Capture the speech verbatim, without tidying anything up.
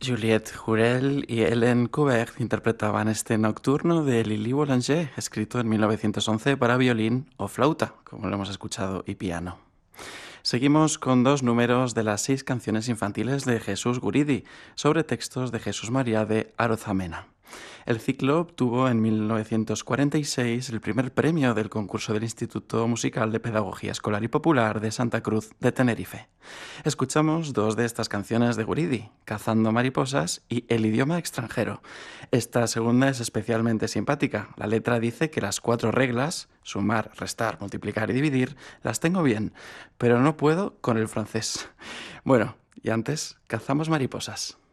Juliette Jurel y Hélène Coubert interpretaban este nocturno de Lili Boulanger, escrito en mil novecientos once para violín o flauta, como lo hemos escuchado, y piano. Seguimos con dos números de las seis canciones infantiles de Jesús Guridi, sobre textos de Jesús María de Arozamena. El ciclo obtuvo en mil novecientos cuarenta y seis el primer premio del concurso del Instituto Musical de Pedagogía Escolar y Popular de Santa Cruz de Tenerife. Escuchamos dos de estas canciones de Guridi, Cazando mariposas y El idioma extranjero. Esta segunda es especialmente simpática. La letra dice que las cuatro reglas, sumar, restar, multiplicar y dividir, las tengo bien, pero no puedo con el francés. Bueno, y antes, cazamos mariposas.